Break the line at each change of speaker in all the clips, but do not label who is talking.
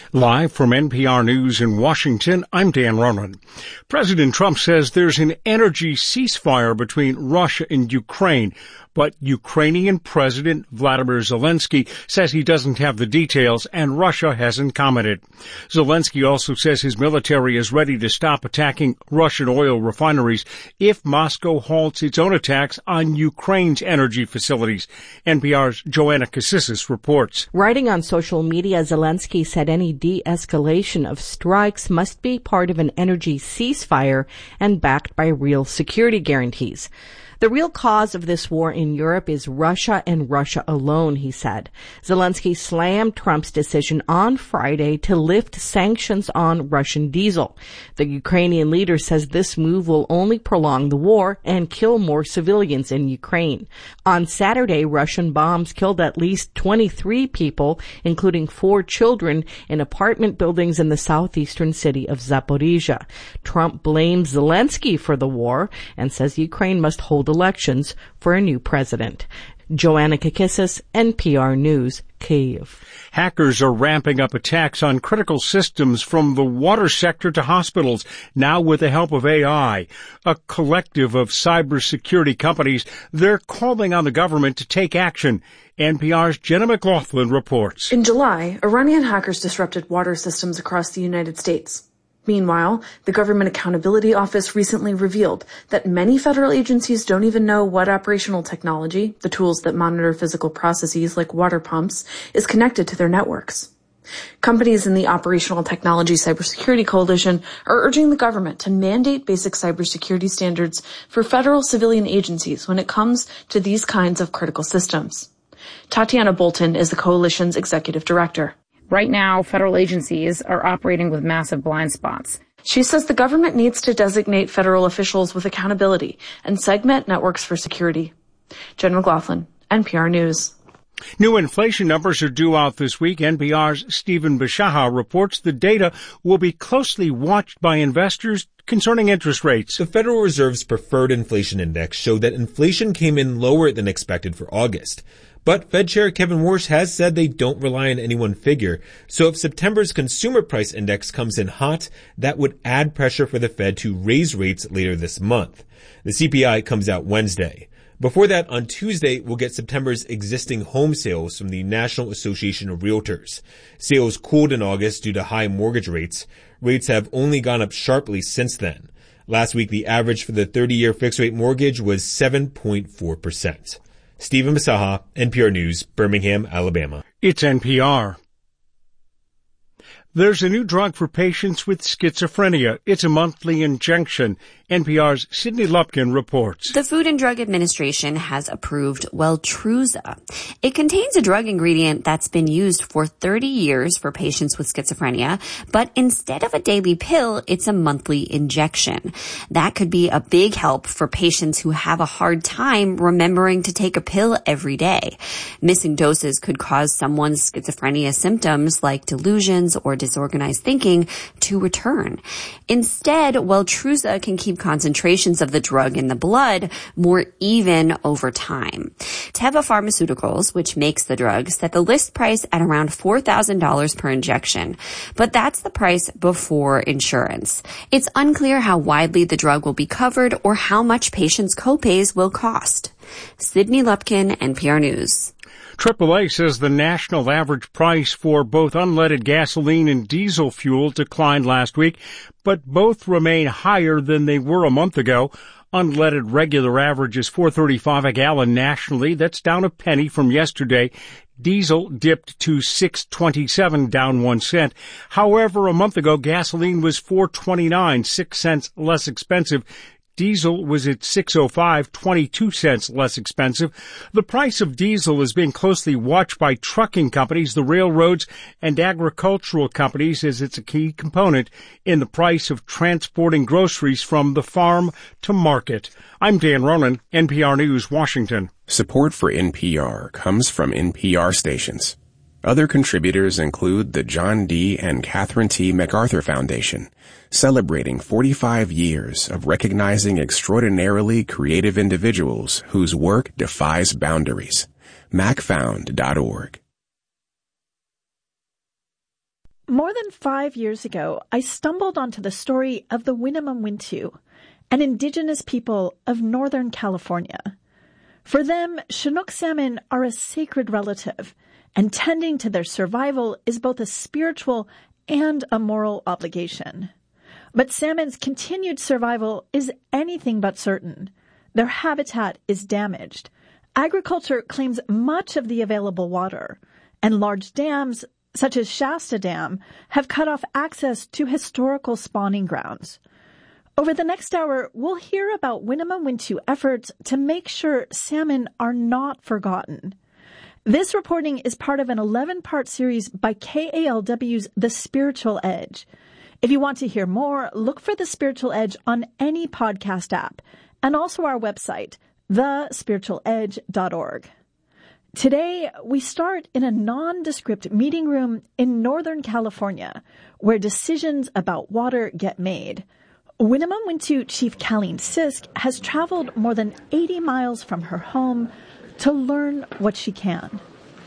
Live from NPR News in Washington, I'm Dan Ronan. President Trump says there's an energy ceasefire between Russia and Ukraine, but Ukrainian President Vladimir Zelensky says he doesn't have the details and Russia hasn't commented. Zelensky also says his military is ready to stop attacking Russian oil refineries if Moscow halts its own attacks on Ukraine's energy facilities. NPR's Joanna Cassis reports.
Writing on social media, Zelensky said any de-escalation of strikes must be part of an energy ceasefire and backed by real security guarantees. The real cause of this war in Europe is Russia and Russia alone, he said. Zelensky slammed Trump's decision on Friday to lift sanctions on Russian diesel. The Ukrainian leader says this move will only prolong the war and kill more civilians in Ukraine. On Saturday, Russian bombs killed at least 23 people, including 4 children, in apartment buildings in the southeastern city of Zaporizhia. Trump blames Zelensky for the war and says Ukraine must hold elections for a new president. Joanna Kakissis, NPR News, Kyiv.
Hackers are ramping up attacks on critical systems from the water sector to hospitals, now with the help of AI. A collective of cybersecurity companies, they're calling on the government to take action. NPR's Jenna McLaughlin reports.
In July, Iranian hackers disrupted water systems across the United States. Meanwhile, the Government Accountability Office recently revealed that many federal agencies don't even know what operational technology, the tools that monitor physical processes like water pumps, is connected to their networks. Companies in the Operational Technology Cybersecurity Coalition are urging the government to mandate basic cybersecurity standards for federal civilian agencies when it comes to these kinds of critical systems. Tatiana Bolton is the coalition's executive director.
Right now, federal agencies are operating with massive blind spots.
She says the government needs to designate federal officials with accountability and segment networks for security. Jen McLaughlin, NPR News.
New inflation numbers are due out this week. NPR's Stephen Bishaha reports the data will be closely watched by investors concerning interest rates.
The Federal Reserve's Preferred Inflation Index showed that inflation came in lower than expected for August. But Fed Chair Kevin Warsh has said they don't rely on any one figure. So if September's Consumer Price Index comes in hot, that would add pressure for the Fed to raise rates later this month. The CPI comes out Wednesday. Before that, on Tuesday, we'll get September's existing home sales from the National Association of Realtors. Sales cooled in August due to high mortgage rates. Rates have only gone up sharply since then. Last week, the average for the 30-year fixed-rate mortgage was 7.4%. Stephen Bisaha, NPR News, Birmingham, Alabama.
It's NPR. There's a new drug for patients with schizophrenia. It's a monthly injection. NPR's Sydney Lupkin reports.
The Food and Drug Administration has approved Weltruza. It contains a drug ingredient that's been used for 30 years for patients with schizophrenia, but instead of a daily pill, it's a monthly injection. That could be a big help for patients who have a hard time remembering to take a pill every day. Missing doses could cause someone's schizophrenia symptoms like delusions or disorganized thinking to return. Instead, Weltruza can keep concentrations of the drug in the blood more even over time. Teva Pharmaceuticals, which makes the drug, set the list price at around $4,000 per injection, but that's the price before insurance. It's unclear how widely the drug will be covered or how much patients' copays will cost. Sydney Lupkin, NPR News.
AAA says the national average price for both unleaded gasoline and diesel fuel declined last week, but both remain higher than they were a month ago. Unleaded regular average is $4.35 a gallon nationally. That's down a penny from yesterday. Diesel dipped to $6.27, down 1 cent. However, a month ago, gasoline was $4.29, 6 cents less expensive. Diesel was at $6.05, 22 cents less expensive. The price of diesel is being closely watched by trucking companies, the railroads, and agricultural companies as it's a key component in the price of transporting groceries from the farm to market. I'm Dan Ronan, NPR News, Washington.
Support for NPR comes from NPR stations. Other contributors include the John D. and Catherine T. MacArthur Foundation, celebrating 45 years of recognizing extraordinarily creative individuals whose work defies boundaries. macfound.org.
More than 5 years ago, I stumbled onto the story of the Winnemem-Wintu, an indigenous people of Northern California. For them, Chinook salmon are a sacred relative, and tending to their survival is both a spiritual and a moral obligation. But salmon's continued survival is anything but certain. Their habitat is damaged. Agriculture claims much of the available water, and large dams, such as Shasta Dam, have cut off access to historical spawning grounds. Over the next hour, we'll hear about Winnemem-Wintu efforts to make sure salmon are not forgotten. This reporting is part of an 11-part series by KALW's The Spiritual Edge. If you want to hear more, look for The Spiritual Edge on any podcast app, and also our website, thespiritualedge.org. Today, we start in a nondescript meeting room in Northern California, where decisions about water get made. Winnemem-Wintu Chief Colleen Sisk has traveled more than 80 miles from her home to learn what she can.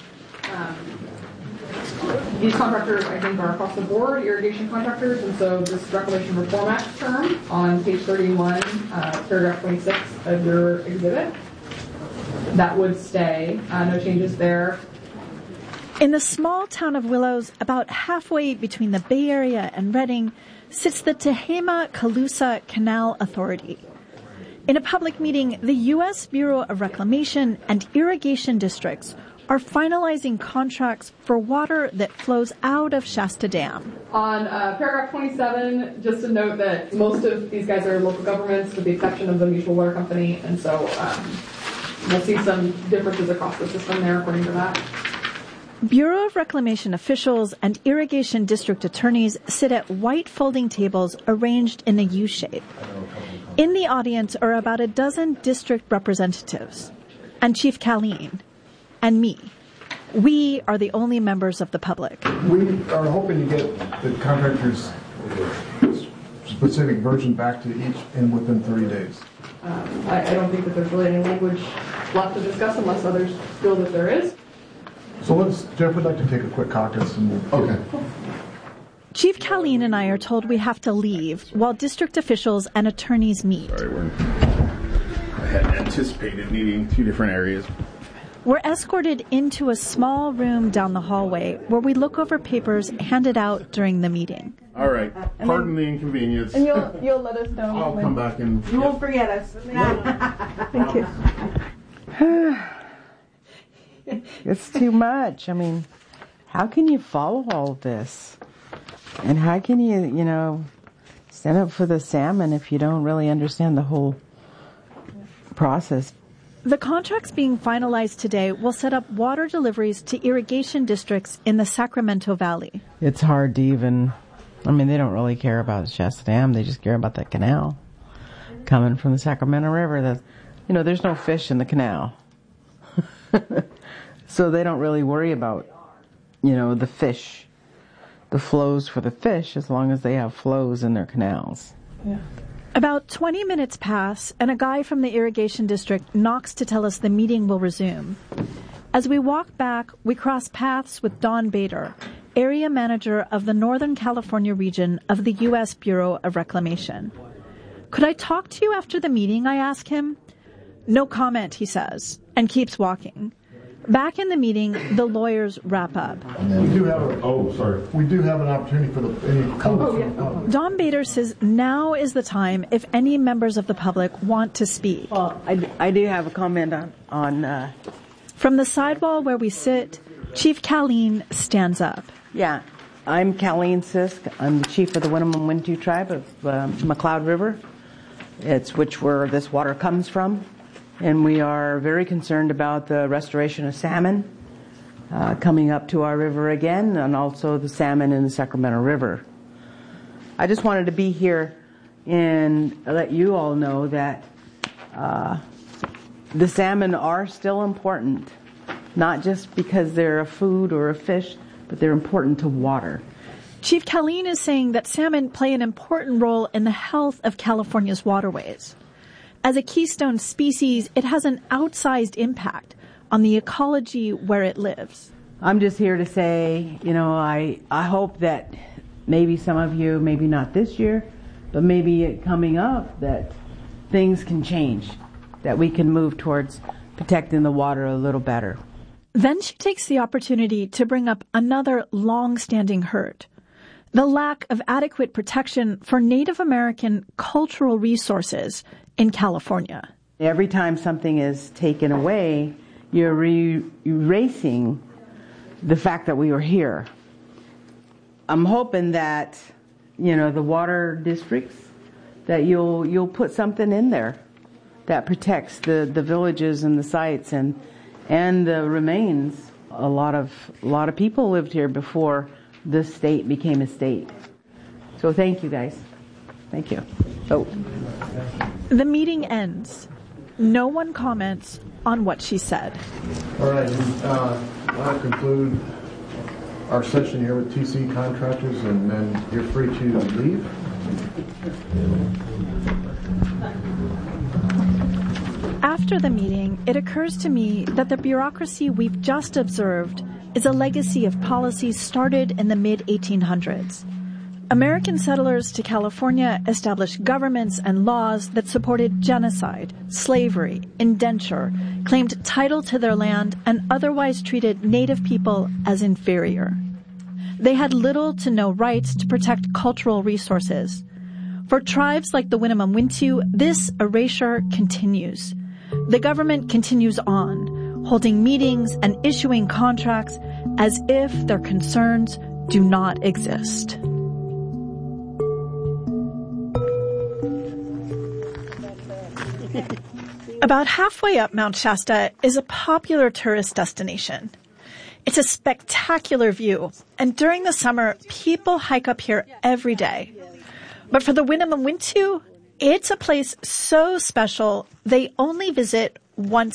These contractors, I think, are across the board, irrigation contractors, and so this Reclamation Reform Act term on page 31, paragraph 26 of your exhibit, that would stay. No changes there.
In the small town of Willows, about halfway between the Bay Area and Redding, sits the Tehama-Colusa Canal Authority. In a public meeting, the U.S. Bureau of Reclamation and irrigation districts are finalizing contracts for water that flows out of Shasta Dam.
On paragraph 27, just to note that most of these guys are local governments, with the exception of the Mutual Water Company, and so we'll see some differences across the system there according to that.
Bureau of Reclamation officials and irrigation district attorneys sit at white folding tables arranged in a U shape. In the audience are about a dozen district representatives, and Chief Colleen, and me. We are the only members of the public.
We are hoping to get the contractor's specific version back to each within 30 days.
I don't think that there's really any language left to discuss unless others feel that there is.
So Jeff would like to take a quick caucus and okay.
Chief Colleen and I are told we have to leave while district officials and attorneys meet.
Sorry, I had anticipated needing 2 different areas.
We're escorted into a small room down the hallway where we look over papers handed out during the meeting.
All right. Pardon the inconvenience.
And you'll let us know.
I'll come back and...
You won't forget us.
Thank you.
It's too much. I mean, how can you follow all of this? And how can you, stand up for the salmon if you don't really understand the whole process?
The contracts being finalized today will set up water deliveries to irrigation districts in the Sacramento Valley.
It's hard to even, they don't really care about Shasta Dam. They just care about the canal coming from the Sacramento River. There's no fish in the canal. So they don't really worry about, the fish, the flows for the fish, as long as they have flows in their canals.
Yeah. About 20 minutes pass, and a guy from the irrigation district knocks to tell us the meeting will resume. As we walk back, we cross paths with Don Bader, area manager of the Northern California region of the U.S. Bureau of Reclamation. Could I talk to you after the meeting, I ask him. No comment, he says, and keeps walking. Back in the meeting, the lawyers wrap up.
We do have an opportunity for any comments.
Don Bader says now is the time if any members of the public want to speak.
Well, I do have a comment on
From the sidewall where we sit, Chief Colleen stands up.
Yeah, I'm Colleen Sisk. I'm the chief of the Winnemem-Wintu tribe of McCloud River. It's where this water comes from. And we are very concerned about the restoration of salmon coming up to our river again, and also the salmon in the Sacramento River. I just wanted to be here and let you all know that the salmon are still important, not just because they're a food or a fish, but they're important to water.
Chief Colleen is saying that salmon play an important role in the health of California's waterways. As a keystone species, it has an outsized impact on the ecology where it lives.
I'm just here to say, I hope that maybe some of you, maybe not this year, but maybe coming up, that things can change, that we can move towards protecting the water a little better.
Then she takes the opportunity to bring up another long-standing hurt, the lack of adequate protection for Native American cultural resources in California.
Every time something is taken away, you're erasing the fact that we were here. I'm hoping that, the water districts, that you'll put something in there that protects the villages and the sites and the remains. A lot of people lived here before this state became a state. So thank you, guys. Thank you.
The meeting ends. No one comments on what she said.
All right, I'll conclude our session here with TC Contractors, and then you're free to leave.
After the meeting, it occurs to me that the bureaucracy we've just observed is a legacy of policies started in the mid-1800s. American settlers to California established governments and laws that supported genocide, slavery, indenture, claimed title to their land, and otherwise treated Native people as inferior. They had little to no rights to protect cultural resources. For tribes like the Winnemem-Wintu, this erasure continues. The government continues on, holding meetings and issuing contracts as if their concerns do not exist. About halfway up Mount Shasta is a popular tourist destination. It's a spectacular view, and during the summer, people hike up here every day. But for the Winnemem-Wintu, it's a place so special they only visit once